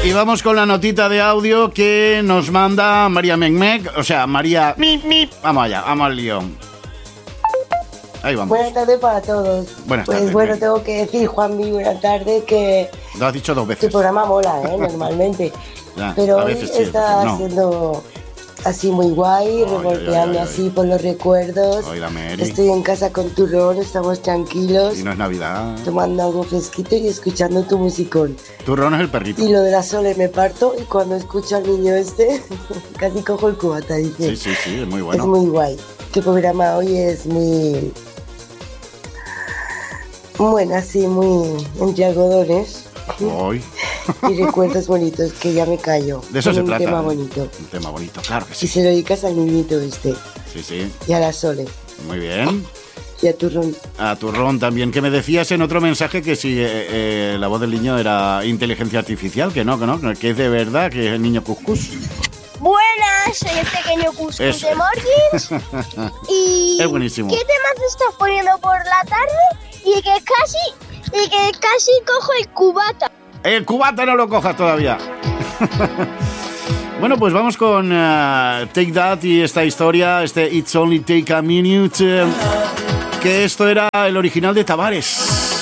Y vamos con la notita de audio que nos manda María Mecmec. O sea, María... Vamos allá, vamos al lío. Ahí vamos. Buenas tardes para todos. Buenas pues tardes. Bueno, tengo que decir, Juanmi, buenas tardes, que Lo has dicho 2 veces. tu programa mola, normalmente. Ya, pero a hoy veces sí, está no. siendo así muy guay, revolteando así por los recuerdos. Ay, la Mary. Estoy en casa con turrón, estamos tranquilos, Y no es Navidad. tomando algo fresquito y escuchando tu musicón. Turrón es el perrito. Y lo de la Sole me parto, y cuando escucho al niño este, casi cojo el cubata, dice. Sí, es muy bueno. Es muy guay. Tu programa hoy es muy... Bueno, así muy entre algodones. Hoy. Y recuerdos bonitos, que ya me callo. De eso se trata. Un tema bonito. Un tema bonito, claro que sí. Y se lo dedicas al niñito este. Sí. Y a la Sole. Muy bien. Y a Turrón. A Turrón también, que me decías en otro mensaje que si la voz del niño era inteligencia artificial, que no, que es de verdad, que es el niño Cuscús. Buenas, soy el pequeño Cuscús de Morgins. Y es buenísimo. ¿qué temas estás poniendo por la tarde? Y que casi cojo el cubata. El cubata no lo cojas todavía. Bueno, pues vamos con Take That y esta historia, It's Only Take a Minute, que esto era el original de Tavares.